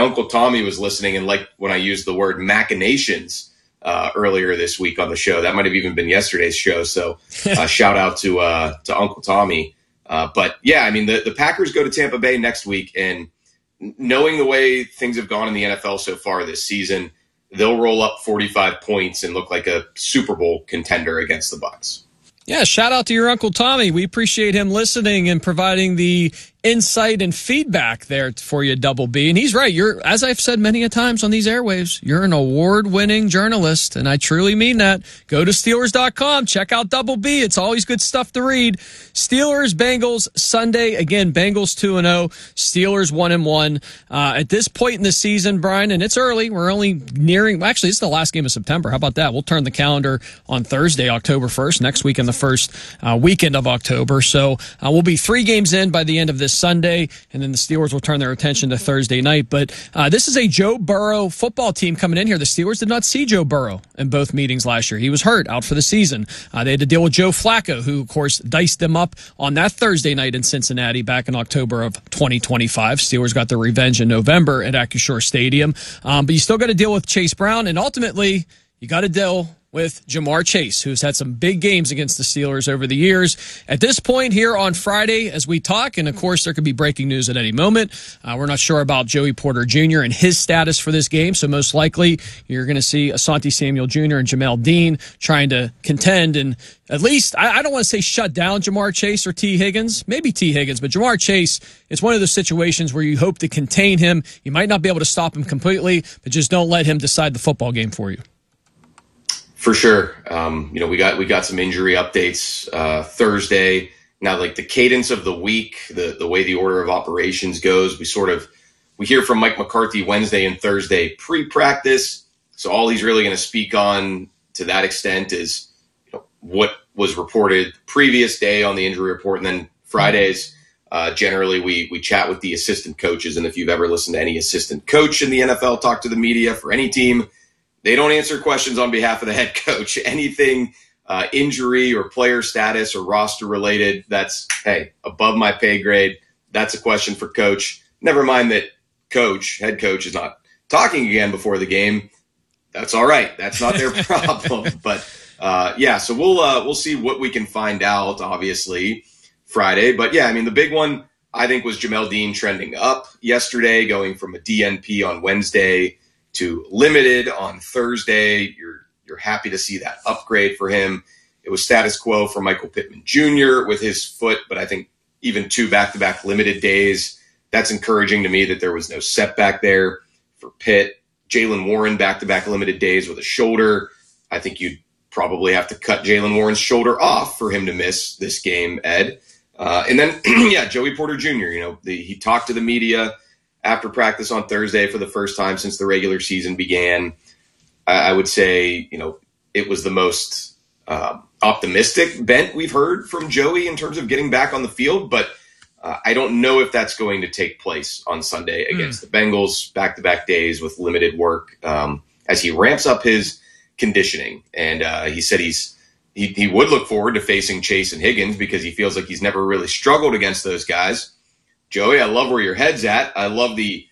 Uncle Tommy was listening and liked when I used the word machinations earlier this week on the show. That might have even been yesterday's show. So shout out to Uncle Tommy. But yeah, I mean, the Packers go to Tampa Bay next week, and knowing the way things have gone in the NFL so far this season, they'll roll up 45 points and look like a Super Bowl contender against the Bucs. Yeah, shout out to your Uncle Tommy. We appreciate him listening and providing the insight and feedback there for you, Double B. And he's right. You're, as I've said many a times on these airwaves, you're an award-winning journalist, and I truly mean that. Go to Steelers.com. Check out Double B. It's always good stuff to read. Steelers, Bengals, Sunday. Again, Bengals 2-0, Steelers 1-1. At this point in the season, Brian, and it's early. We're only nearing, actually, it's the last game of September. How about that? We'll turn the calendar on Thursday, October 1st, next week in the first weekend of October. So we'll be 3 games in by the end of this Sunday, and then the Steelers will turn their attention to Thursday night. But this is a Joe Burrow football team coming in here. The Steelers did not see Joe Burrow in both meetings last year. He was hurt, out for the season. They had to deal with Joe Flacco, who, of course, diced them up on that Thursday night in Cincinnati back in October of 2025. Steelers got their revenge in November at Acrisure Stadium. But you still got to deal with Chase Brown, and ultimately, you got to deal with Ja'Marr Chase, who's had some big games against the Steelers over the years. At this point here on Friday, as we talk, and of course there could be breaking news at any moment, we're not sure about Joey Porter Jr. and his status for this game, so most likely you're going to see Asante Samuel Jr. and Jamel Dean trying to contend and at least, I don't want to say shut down Ja'Marr Chase or T. Higgins, maybe T. Higgins, but Ja'Marr Chase, it's one of those situations where you hope to contain him. You might not be able to stop him completely, but just don't let him decide the football game for you. For sure. We got some injury updates Thursday. Now, like the cadence of the week, the way the order of operations goes, we hear from Mike McCarthy Wednesday and Thursday pre-practice. So all he's really going to speak on to that extent is what was reported previous day on the injury report. And then Fridays, generally we chat with the assistant coaches. And if you've ever listened to any assistant coach in the NFL talk to the media for any team, they don't answer questions on behalf of the head coach. Anything injury or player status or roster related, that's, hey, above my pay grade. That's a question for coach. Never mind that head coach is not talking again before the game. That's all right. That's not their problem. But so we'll see what we can find out, obviously, Friday. But yeah, I mean, the big one I think was Jamel Dean trending up yesterday, going from a DNP on Wednesday to limited on Thursday. You're happy to see that upgrade for him. It was status quo for Michael Pittman Jr. with his foot, but I think even 2 back-to-back limited days, that's encouraging to me that there was no setback there for Pitt. Jaylen Warren back-to-back limited days with a shoulder. I think you'd probably have to cut Jaylen Warren's shoulder off for him to miss this game, Ed. And then, Joey Porter Jr., he talked to the media after practice on Thursday for the first time since the regular season began. I would say, it was the most optimistic bent we've heard from Joey in terms of getting back on the field, but I don't know if that's going to take place on Sunday against the Bengals, back-to-back days with limited work as he ramps up his conditioning. And he said he would look forward to facing Chase and Higgins because he feels like he's never really struggled against those guys. Joey, I love where your head's at. I love the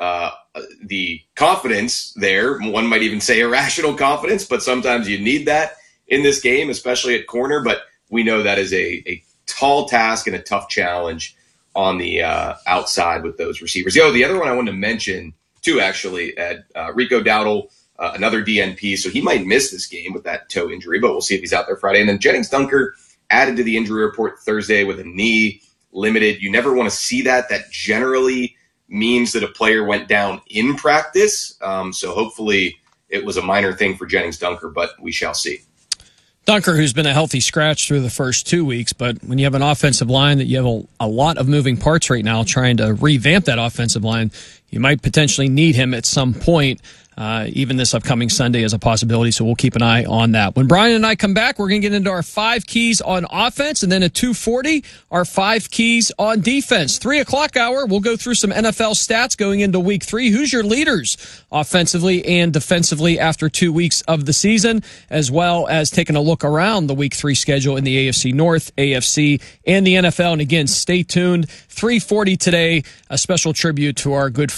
confidence there. One might even say irrational confidence, but sometimes you need that in this game, especially at corner. But we know that is a tall task and a tough challenge on the outside with those receivers. The other one I wanted to mention, too, actually, Ed, Rico Dowdle, another DNP. So he might miss this game with that toe injury, but we'll see if he's out there Friday. And then Jennings Dunker added to the injury report Thursday with a knee. Limited. You never want to see that. That generally means that a player went down in practice. So hopefully it was a minor thing for Jennings Dunker, but we shall see. Dunker, who's been a healthy scratch through the first 2 weeks, but when you have an offensive line that you have a lot of moving parts right now trying to revamp that offensive line, you might potentially need him at some point. Even this upcoming Sunday is a possibility, so we'll keep an eye on that. When Brian and I come back, we're going to get into our 5 keys on offense, and then at 2:40, our 5 keys on defense. 3 o'clock hour, we'll go through some NFL stats going into Week 3. Who's your leaders offensively and defensively after 2 weeks of the season, as well as taking a look around the Week 3 schedule in the AFC North, AFC, and the NFL. And again, stay tuned. 3:40 today, a special tribute to our good friend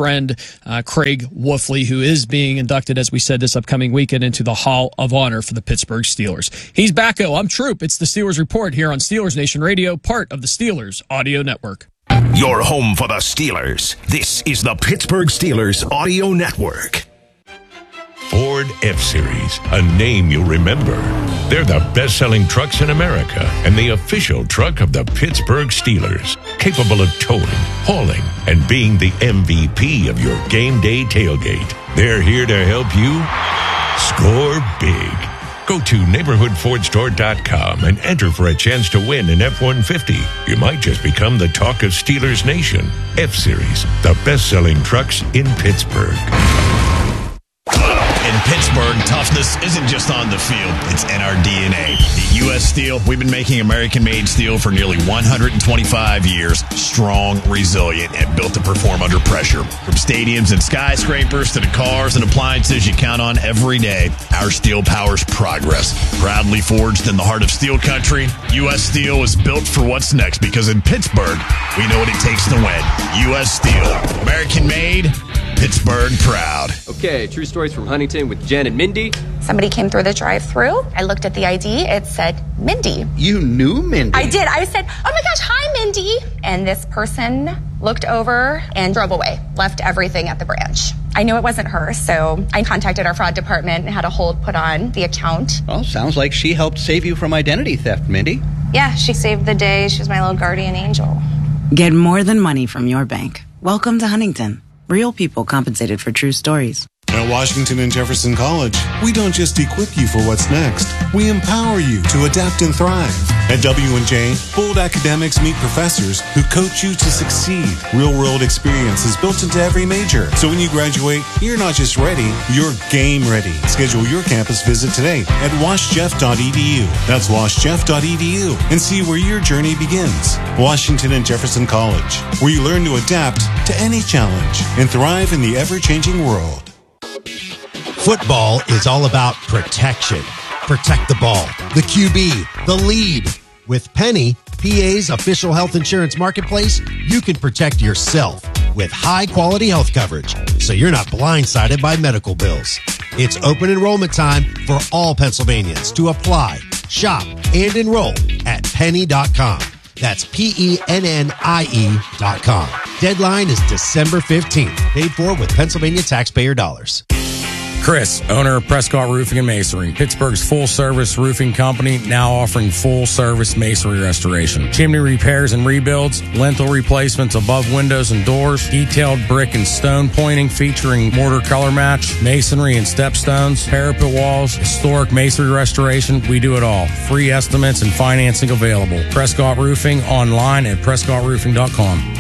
friend Craig Wolfley, who is being inducted, as we said, this upcoming weekend into the Hall of Honor for the Pittsburgh Steelers. He's Backo. I'm Troop. It's the Steelers Report here on Steelers Nation Radio, part of the Steelers Audio Network. Your home for the Steelers. This is the Pittsburgh Steelers Audio Network. Ford F-Series, a name you'll remember. They're the best-selling trucks in America and the official truck of the Pittsburgh Steelers, capable of towing, hauling, and being the MVP of your game day tailgate. They're here to help you score big. Go to neighborhoodfordstore.com and enter for a chance to win an F-150. You might just become the talk of Steelers Nation. F-Series, the best-selling trucks in Pittsburgh. In Pittsburgh, toughness isn't just on the field, it's in our DNA. At U.S. Steel, we've been making American-made steel for nearly 125 years, strong, resilient, and built to perform under pressure. From stadiums and skyscrapers to the cars and appliances you count on every day, our steel powers progress. Proudly forged in the heart of steel country, U.S. Steel is built for what's next because in Pittsburgh, we know what it takes to win. U.S. Steel, American-made, Pittsburgh proud. Okay, true stories from Huntington with Jen and Mindy. Somebody came through the drive-thru. I looked at the ID. It said Mindy. You knew Mindy? I did. I said, oh my gosh, hi, Mindy. And this person looked over and drove away, left everything at the branch. I knew it wasn't her, so I contacted our fraud department and had a hold put on the account. Well, sounds like she helped save you from identity theft, Mindy. Yeah, she saved the day. She was my little guardian angel. Get more than money from your bank. Welcome to Huntington. Real people compensated for true stories. At Washington and Jefferson College, we don't just equip you for what's next. We empower you to adapt and thrive. At W&J, bold academics meet professors who coach you to succeed. Real-world experience is built into every major. So when you graduate, you're not just ready, you're game ready. Schedule your campus visit today at washjeff.edu. That's washjeff.edu and see where your journey begins. Washington and Jefferson College, where you learn to adapt to any challenge and thrive in the ever-changing world. Football is all about protection. Protect the ball, the QB, the lead. With Penny, PA's official health insurance marketplace, you can protect yourself with high-quality health coverage, so you're not blindsided by medical bills. It's open enrollment time for all Pennsylvanians to apply, shop, and enroll at penny.com. That's PENNIE.com. Deadline is December 15th. Paid for with Pennsylvania taxpayer dollars. Chris, owner of Prescott Roofing and Masonry, Pittsburgh's full-service roofing company, now offering full-service masonry restoration, chimney repairs and rebuilds, lintel replacements above windows and doors, detailed brick and stone pointing featuring mortar color match, masonry and stepstones, parapet walls, historic masonry restoration. We do it all. Free estimates and financing available. Prescott Roofing online at prescottroofing.com.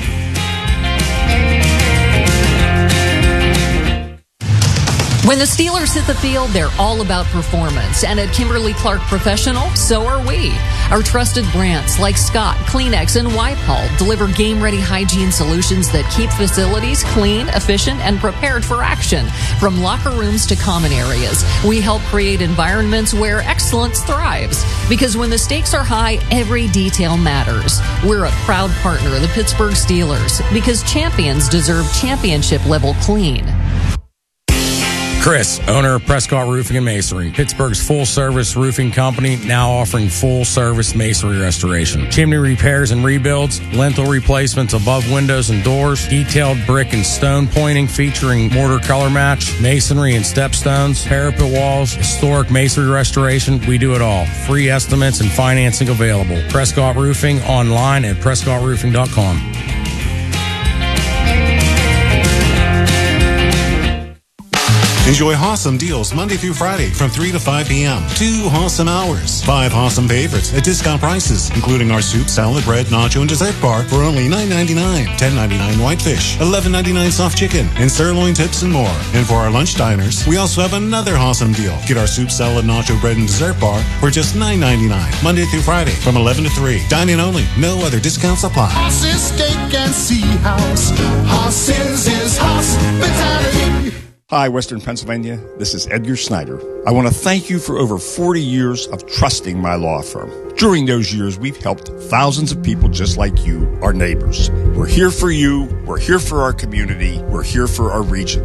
When the Steelers hit the field, they're all about performance. And at Kimberly-Clark Professional, so are we. Our trusted brands like Scott, Kleenex, and Wipe-All deliver game-ready hygiene solutions that keep facilities clean, efficient, and prepared for action. From locker rooms to common areas, we help create environments where excellence thrives. Because when the stakes are high, every detail matters. We're a proud partner of the Pittsburgh Steelers because champions deserve championship-level clean. Chris, owner of Prescott Roofing and Masonry, Pittsburgh's full-service roofing company, now offering full-service masonry restoration, chimney repairs and rebuilds, lintel replacements above windows and doors, detailed brick and stone pointing featuring mortar color match, masonry and stepstones, parapet walls, historic masonry restoration. We do it all. Free estimates and financing available. Prescott Roofing online at prescottroofing.com. Enjoy awesome deals Monday through Friday from 3 to 5 p.m. 2 awesome hours. 5 awesome favorites at discount prices, including our soup, salad, bread, nacho, and dessert bar for only $9.99, $10.99 whitefish, $11.99 soft chicken, and sirloin tips and more. And for our lunch diners, we also have another awesome deal. Get our soup, salad, nacho, bread, and dessert bar for just $9.99, Monday through Friday from 11 to 3. Dine-in only. No other discounts apply. Horses, steak, and sea house. Horses is hospitality. Hi, Western Pennsylvania. This is Edgar Snyder. I want to thank you for over 40 years of trusting my law firm. During those years, we've helped thousands of people just like you, our neighbors. We're here for you. We're here for our community. We're here for our region.